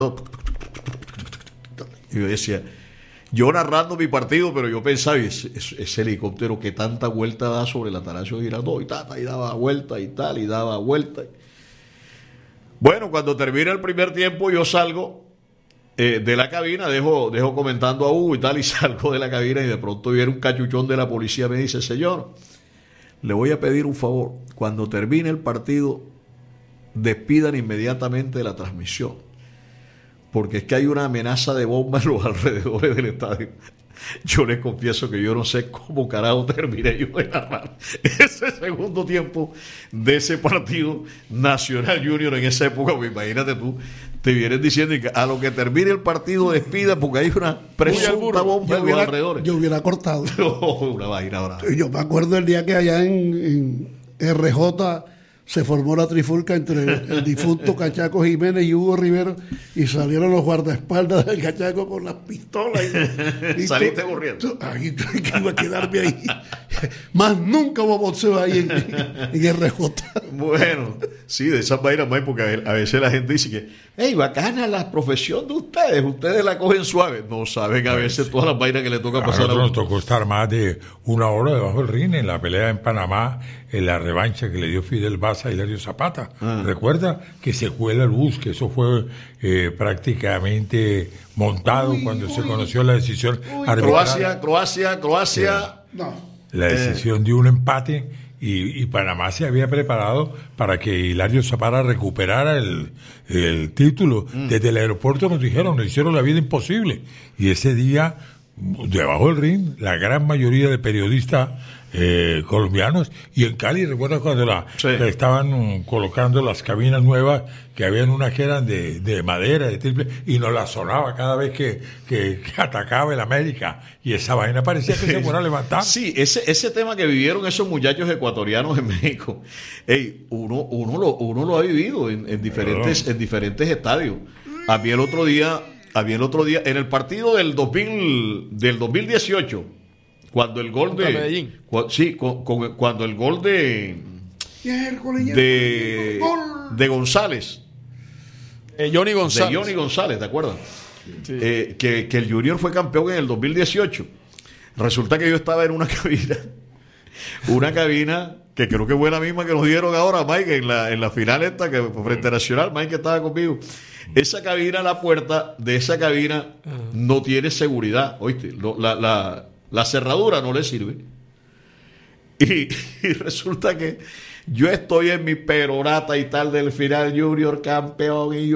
Y yo decía, yo narrando mi partido, pero yo pensaba, ese helicóptero que tanta vuelta da sobre el Atanasio Girardot, y daba vuelta y tal, y daba vuelta. Bueno, cuando termina el primer tiempo, yo salgo de la cabina, dejo comentando a Hugo y tal, y salgo de la cabina y de pronto viene un cachuchón de la policía, me dice, señor, le voy a pedir un favor, cuando termine el partido, despidan inmediatamente de la transmisión, porque es que hay una amenaza de bomba en los alrededores del estadio. Yo les confieso que yo no sé cómo carajo terminé yo de narrar ese segundo tiempo de ese partido Nacional Junior en esa época, porque imagínate tú, te vienen diciendo que a lo que termine el partido despida porque hay una presunta bomba en los alrededores. Yo hubiera cortado. Una vaina ahora. Yo me acuerdo el día que allá en RJ se formó la trifulca entre el difunto Cachaco Jiménez y Hugo Rivero, y salieron los guardaespaldas del Cachaco con las pistolas. Y saliste corriendo. Ahí que iba a quedarme ahí. Más nunca hubo boxeo ahí en RJ. Bueno, sí, de esas vainas más, porque a veces la gente dice que, hey, bacana la profesión de ustedes la cogen suave. No saben a veces todas las vainas que le toca pasar a nosotros. Nos tocó estar más de una hora debajo del ring en la pelea en Panamá, en la revancha que le dio Fidel Baza a Hilario Zapata. Recuerda que se cuela el bus, que eso fue prácticamente montado cuando se conoció la decisión arbitral. Croacia. No. La decisión de un empate, y Panamá se había preparado para que Hilario Zapata recuperara el título. Desde el aeropuerto nos hicieron la vida imposible. Y ese día, debajo del ring, la gran mayoría de periodistas colombianos, y en Cali, recuerda cuando que estaban colocando las cabinas nuevas, que habían unas que eran de madera, de triple, y nos la sonaba cada vez que atacaba el América, y esa vaina parecía que se fuera a levantar. Sí, ese tema que vivieron esos muchachos ecuatorianos en México, uno lo ha vivido en diferentes estadios. A mí el otro día, en el partido del 2018, cuando el gol de cuando el gol de González, Johnny González. de Johnny González, ¿te acuerdas? Sí. Que el Junior fue campeón en el 2018. Resulta que yo estaba en una cabina que creo que fue la misma que nos dieron ahora, Mike, en la final esta, que frente a Nacional, Mike, que estaba conmigo. Esa cabina, la puerta de esa cabina no tiene seguridad, ¿oíste? La cerradura no le sirve. Y resulta que yo estoy en mi perorata y tal del final, Junior campeón, y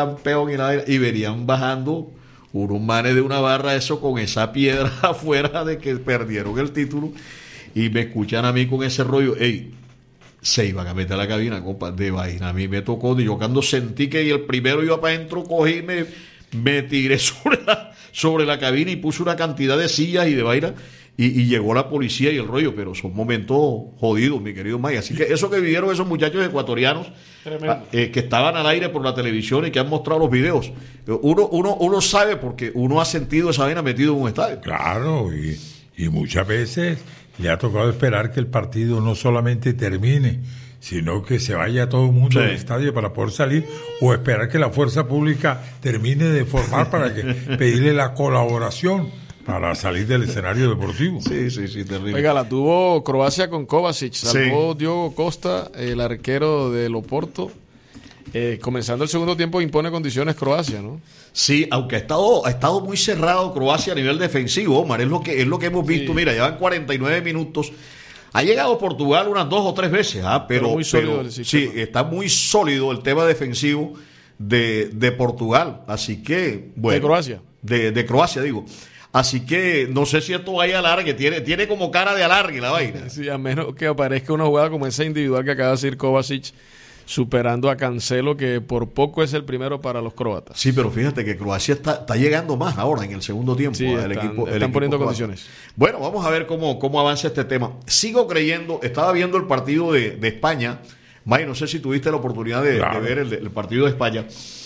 venían bajando unos manes de una barra, eso con esa piedra afuera de que perdieron el título, y me escuchan a mí con ese rollo. Ey, se iban a meter a la cabina, compa, de vaina. A mí me tocó, yo cuando sentí que el primero iba para adentro, cogí, me tiré sobre la cabina y puse una cantidad de sillas y de vaina, y llegó la policía y el rollo, pero son momentos jodidos, mi querido Mike. Así que eso que vivieron esos muchachos ecuatorianos que estaban al aire por la televisión y que han mostrado los videos, uno sabe porque uno ha sentido esa vaina metido en un estadio. Claro, y muchas veces le ha tocado esperar que el partido no solamente termine, sino que se vaya todo el mundo al estadio para poder salir, o esperar que la fuerza pública termine de formar para que pedirle la colaboración para salir del escenario deportivo. Sí, terrible. Oiga, la tuvo Croacia con Kovacic, salvó Diogo Costa, el arquero del Oporto. Comenzando el segundo tiempo impone condiciones Croacia, ¿no? Sí, aunque ha estado muy cerrado Croacia a nivel defensivo, Omar, es lo que hemos visto. Mira, llevan 49 minutos. Ha llegado Portugal unas 2 o 3 veces, pero muy sólido el sistema. Sí, está muy sólido el tema defensivo de Portugal. Así que, bueno. De Croacia. De Croacia, digo. Así que no sé si esto vaya a alargue, tiene como cara de alargue la vaina. Sí, a menos que aparezca una jugada como esa individual que acaba de decir Kovacic, superando a Cancelo, que por poco es el primero para los croatas. Sí, pero fíjate que Croacia está llegando más ahora en el segundo tiempo. Sí, están poniendo condiciones. Bueno, vamos a ver cómo avanza este tema. Sigo creyendo, estaba viendo el partido de España. May, no sé si tuviste la oportunidad de ver el partido de España.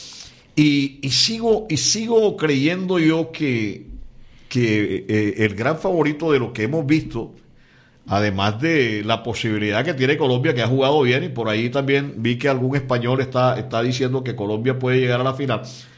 Y sigo creyendo yo que el gran favorito de lo que hemos visto, además de la posibilidad que tiene Colombia, que ha jugado bien, y por ahí también vi que algún español está diciendo que Colombia puede llegar a la final,